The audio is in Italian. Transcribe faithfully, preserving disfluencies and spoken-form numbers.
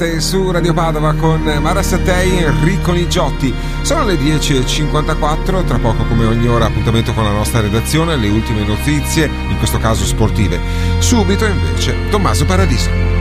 Su Radio Padova con Mara Sattei e Enrico Nigiotti. Sono le dieci e cinquantaquattro, tra poco come ogni ora appuntamento con la nostra redazione, le ultime notizie, in questo caso sportive. Subito invece Tommaso Paradiso.